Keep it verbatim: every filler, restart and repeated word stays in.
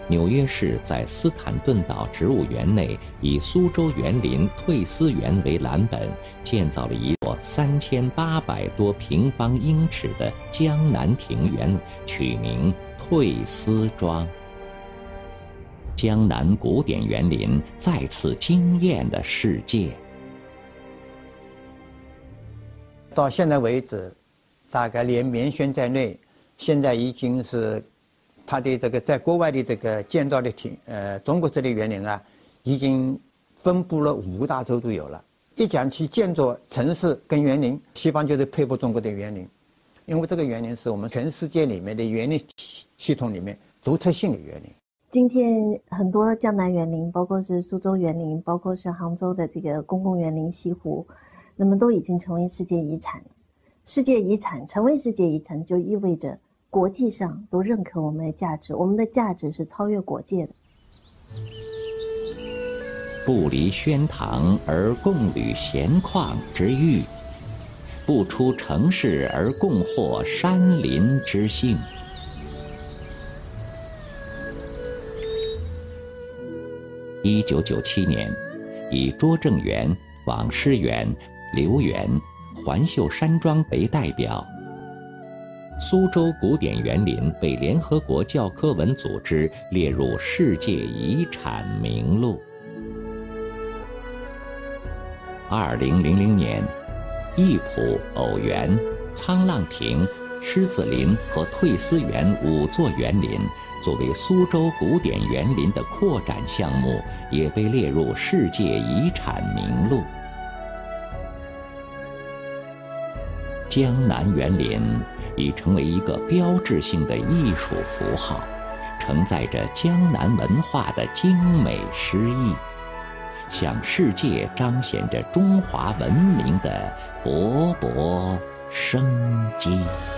纽约市在斯坦顿岛植物园内，以苏州园林退思园为蓝本，建造了一座三千八百多平方英尺的江南庭园，取名退思庄。江南古典园林再次惊艳了世界。 到现在为止，大概连棉轩在内，现在已经是它的这个在国外的这个建造的庭，呃，中国这里园林啊，已经分布了五个大洲都有了。一讲起建筑、城市跟园林，西方就是佩服中国的园林，因为这个园林是我们全世界里面的园林系统里面独特性的园林。 今天很多江南园林，包括是苏州园林，包括是杭州的这个公共园林西湖，那么都已经成为世界遗产。世界遗产成为世界遗产，就意味着国际上都认可我们的价值，我们的价值是超越国界的。 不离轩堂而共履闲旷之誉，不出城市而共获山林之幸。一九九七年，以拙政园、网师园、留园、环秀山庄为代表，苏州古典园林被联合国教科文组织列入世界遗产名录。二零零零年，艺圃、偶园、沧浪亭、狮子林和退思园五座园林作为苏州古典园林的扩展项目，也被列入世界遗产名录。江南园林已成为一个标志性的艺术符号，承载着江南文化的精美诗意，向世界彰显着中华文明的勃勃生机。